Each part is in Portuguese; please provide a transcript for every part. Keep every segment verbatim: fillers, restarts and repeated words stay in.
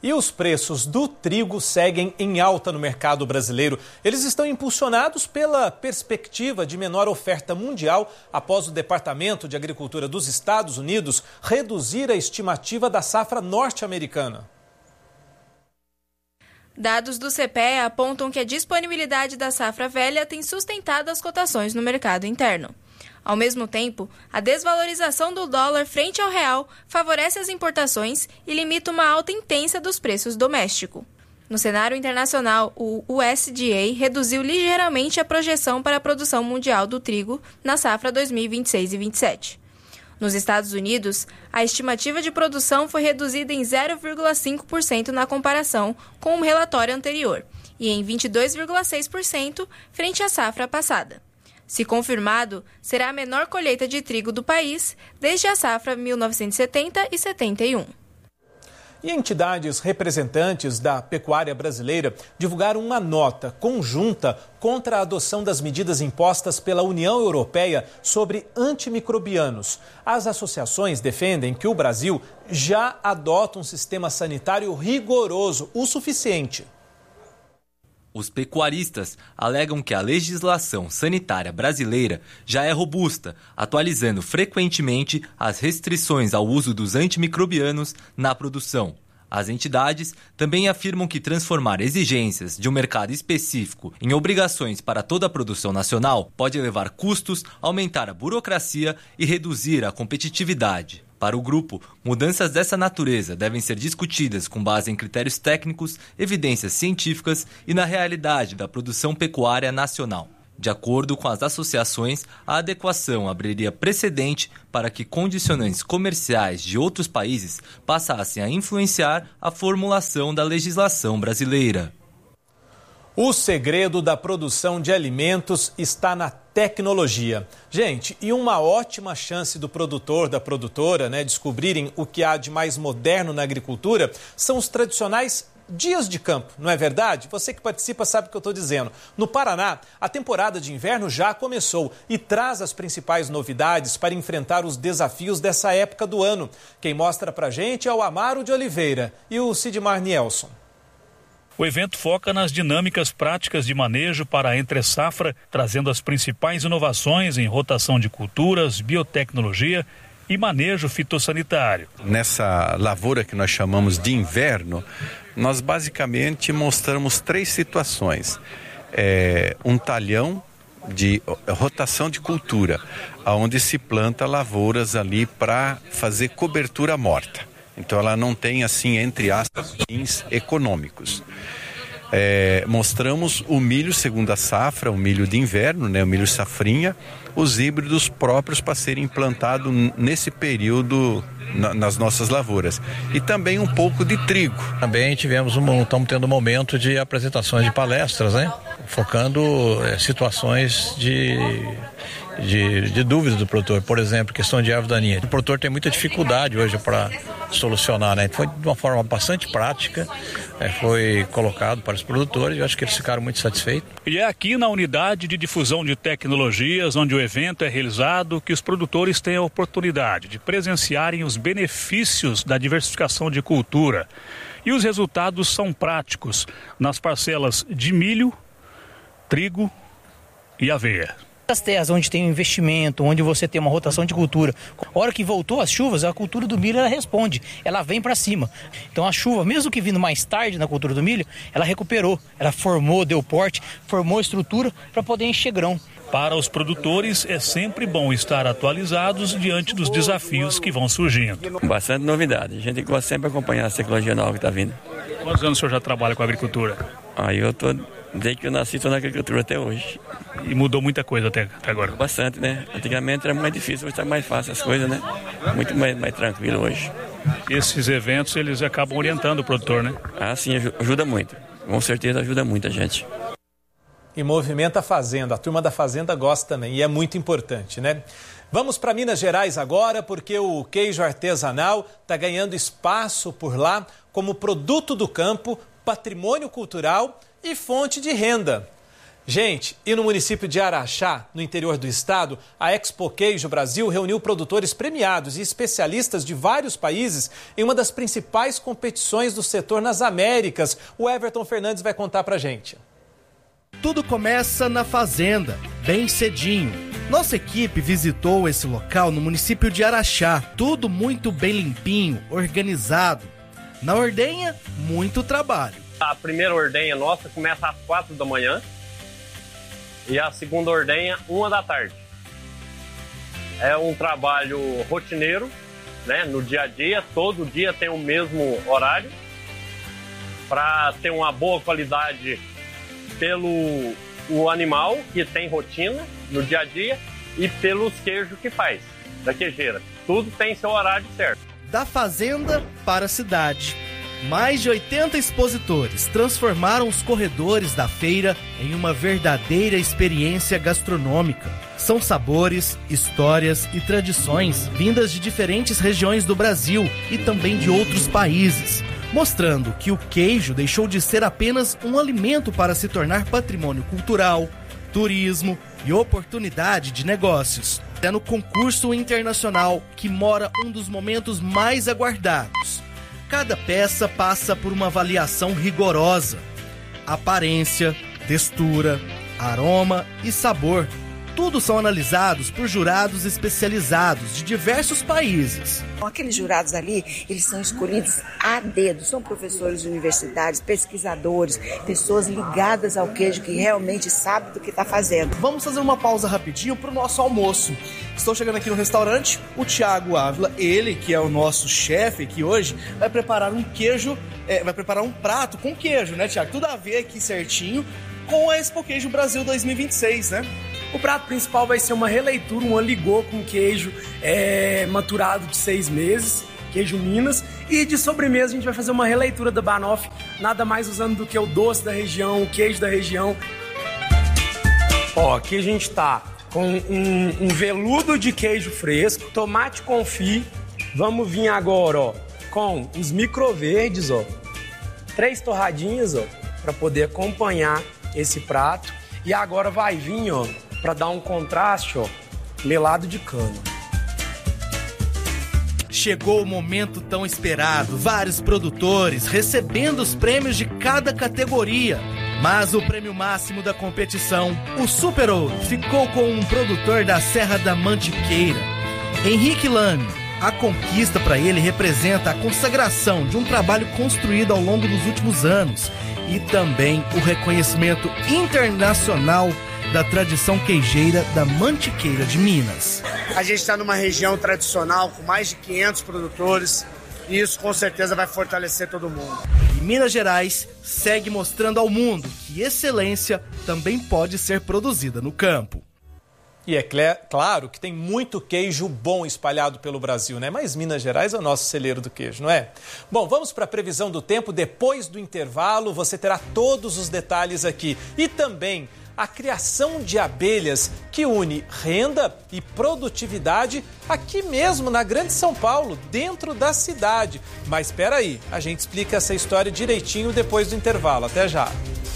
E os preços do trigo seguem em alta no mercado brasileiro. Eles estão impulsionados pela perspectiva de menor oferta mundial após o Departamento de Agricultura dos Estados Unidos reduzir a estimativa da safra norte-americana. Dados do C P E apontam que a disponibilidade da safra velha tem sustentado as cotações no mercado interno. Ao mesmo tempo, a desvalorização do dólar frente ao real favorece as importações e limita uma alta intensa dos preços domésticos. No cenário internacional, o U S D A reduziu ligeiramente a projeção para a produção mundial do trigo na safra dois mil e vinte e seis e vinte e sete. Nos Estados Unidos, a estimativa de produção foi reduzida em zero vírgula cinco por cento na comparação com o relatório anterior e em vinte e dois vírgula seis por cento frente à safra passada. Se confirmado, será a menor colheita de trigo do país desde a safra mil novecentos e setenta e setenta e um. E entidades representantes da pecuária brasileira divulgaram uma nota conjunta contra a adoção das medidas impostas pela União Europeia sobre antimicrobianos. As associações defendem que o Brasil já adota um sistema sanitário rigoroso o suficiente. Os pecuaristas alegam que a legislação sanitária brasileira já é robusta, atualizando frequentemente as restrições ao uso dos antimicrobianos na produção. As entidades também afirmam que transformar exigências de um mercado específico em obrigações para toda a produção nacional pode elevar custos, aumentar a burocracia e reduzir a competitividade. Para o grupo, mudanças dessa natureza devem ser discutidas com base em critérios técnicos, evidências científicas e na realidade da produção pecuária nacional. De acordo com as associações, a adequação abriria precedente para que condicionantes comerciais de outros países passassem a influenciar a formulação da legislação brasileira. O segredo da produção de alimentos está na tecnologia. Gente, e uma ótima chance do produtor, da produtora, né, descobrirem o que há de mais moderno na agricultura são os tradicionais dias de campo, não é verdade? Você que participa sabe o que eu estou dizendo. No Paraná, a temporada de inverno já começou e traz as principais novidades para enfrentar os desafios dessa época do ano. Quem mostra pra gente é o Amaro de Oliveira e o Sidmar Nielson. O evento foca nas dinâmicas práticas de manejo para a entre-safra, trazendo as principais inovações em rotação de culturas, biotecnologia e manejo fitossanitário. Nessa lavoura que nós chamamos de inverno, nós basicamente mostramos três situações. É, um talhão de rotação de cultura, onde se planta lavouras ali para fazer cobertura morta. Então ela não tem, assim, entre aspas, fins econômicos. É, mostramos o milho segunda safra, o milho de inverno, né, o milho safrinha, os híbridos próprios para serem implantados nesse período na, nas nossas lavouras. E também um pouco de trigo. Também tivemos um, estamos tendo um momento de apresentações de palestras, né, focando é, situações de... De, de dúvida do produtor, por exemplo, questão de erva daninha. O produtor tem muita dificuldade hoje para solucionar, né? Foi de uma forma bastante prática, é, foi colocado para os produtores e eu acho que eles ficaram muito satisfeitos. E é aqui na unidade de difusão de tecnologias, onde o evento é realizado, que os produtores têm a oportunidade de presenciarem os benefícios da diversificação de cultura. E os resultados são práticos nas parcelas de milho, trigo e aveia. As terras onde tem um investimento, onde você tem uma rotação de cultura, a hora que voltou as chuvas, a cultura do milho ela responde, ela vem para cima. Então a chuva, mesmo que vindo mais tarde na cultura do milho, ela recuperou, ela formou, deu porte, formou estrutura para poder encher grão. Para os produtores é sempre bom estar atualizados diante dos desafios que vão surgindo. Bastante novidade, a gente gosta sempre de acompanhar a tecnologia nova que está vindo. Quantos anos o senhor já trabalha com a agricultura? Aí eu tô, desde que eu nasci, estou na agricultura até hoje. E mudou muita coisa até, até agora? Bastante, né? Antigamente era mais difícil, hoje está mais fácil as coisas, né? Muito mais, mais tranquilo hoje. Esses eventos, eles acabam orientando o produtor, né? Ah, sim, ajuda muito. Com certeza ajuda muito a gente. E movimenta a fazenda, a turma da fazenda gosta também e é muito importante, né? Vamos para Minas Gerais agora, porque o queijo artesanal está ganhando espaço por lá como produto do campo, patrimônio cultural e fonte de renda. Gente, e no município de Araxá, no interior do estado, a Expo Queijo Brasil reuniu produtores premiados e especialistas de vários países em uma das principais competições do setor nas Américas. O Everton Fernandes vai contar pra gente. Tudo começa na fazenda, bem cedinho. Nossa equipe visitou esse local no município de Araxá. Tudo muito bem limpinho, organizado. Na ordenha, muito trabalho. A primeira ordenha nossa começa às quatro da manhã. E a segunda ordenha, uma da tarde. É um trabalho rotineiro, né? No dia a dia, todo dia tem o mesmo horário, para ter uma boa qualidade pelo o animal, que tem rotina no dia a dia, e pelos queijos que faz, da queijeira. Tudo tem seu horário certo. Da fazenda para a cidade. Mais de oitenta expositores transformaram os corredores da feira em uma verdadeira experiência gastronômica. São sabores, histórias e tradições vindas de diferentes regiões do Brasil e também de outros países, mostrando que o queijo deixou de ser apenas um alimento para se tornar patrimônio cultural, turismo e oportunidade de negócios. É no concurso internacional que mora um dos momentos mais aguardados. Cada peça passa por uma avaliação rigorosa. Aparência, textura, aroma e sabor. Tudo são analisados por jurados especializados de diversos países. Aqueles jurados ali, eles são escolhidos a dedo. São professores de universidades, pesquisadores, pessoas ligadas ao queijo que realmente sabem do que está fazendo. Vamos fazer uma pausa rapidinho para o nosso almoço. Estou chegando aqui no restaurante, o Thiago Ávila, ele que é o nosso chefe aqui hoje, vai preparar um queijo, é, vai preparar um prato com queijo, né, Thiago? Tudo a ver aqui certinho com a Expo Queijo Brasil dois mil e vinte e seis, né? O prato principal vai ser uma releitura, um aligô com queijo é, maturado de seis meses, queijo Minas. E de sobremesa a gente vai fazer uma releitura da banoffee, nada mais usando do que o doce da região, o queijo da região. Ó, aqui a gente tá com um, um veludo de queijo fresco, tomate confit. Vamos vir agora, ó, com os microverdes, ó, três torradinhas, ó, para poder acompanhar esse prato. E agora vai vir, ó, para dar um contraste, ó, melado de cana. Chegou o momento tão esperado, vários produtores recebendo os prêmios de cada categoria. Mas o prêmio máximo da competição, o Super Ouro, ficou com um produtor da Serra da Mantiqueira, Henrique Lame. A conquista para ele representa a consagração de um trabalho construído ao longo dos últimos anos e também o reconhecimento internacional da tradição queijeira da Mantiqueira de Minas. A gente está numa região tradicional com mais de quinhentos produtores e isso com certeza vai fortalecer todo mundo. E Minas Gerais segue mostrando ao mundo que excelência também pode ser produzida no campo. E é claro que tem muito queijo bom espalhado pelo Brasil, né? Mas Minas Gerais é o nosso celeiro do queijo, não é? Bom, vamos para a previsão do tempo. Depois do intervalo, você terá todos os detalhes aqui. E também a criação de abelhas que une renda e produtividade aqui mesmo na Grande São Paulo, dentro da cidade. Mas espera aí, a gente explica essa história direitinho depois do intervalo. Até já!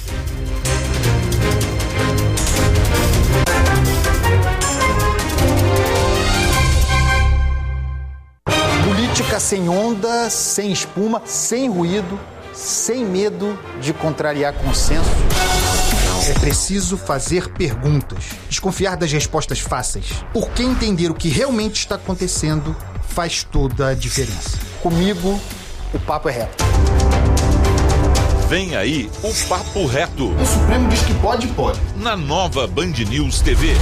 Política sem onda, sem espuma, sem ruído, sem medo de contrariar consenso. É preciso fazer perguntas, desconfiar das respostas fáceis, porque entender o que realmente está acontecendo faz toda a diferença. Comigo, o papo é reto. Vem aí o Papo Reto. O Supremo diz que pode, pode. Na nova Band News T V.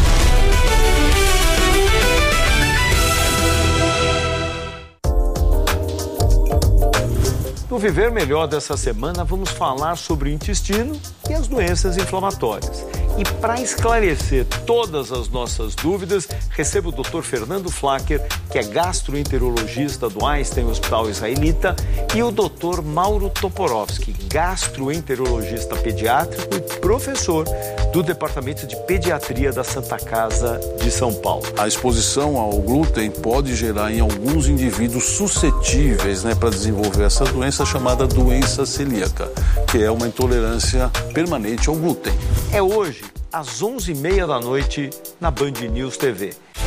No Viver Melhor dessa semana, vamos falar sobre o intestino e as doenças inflamatórias. E para esclarecer todas as nossas dúvidas, recebo o doutor Fernando Flacker, que é gastroenterologista do Einstein Hospital Israelita, e o doutor Mauro Toporowski, gastroenterologista pediátrico e professor do Departamento de Pediatria da Santa Casa de São Paulo. A exposição ao glúten pode gerar em alguns indivíduos suscetíveis, né, para desenvolver essa doença chamada doença celíaca, que é uma intolerância permanente ao glúten. É hoje às onze e meia da noite na Band News T V.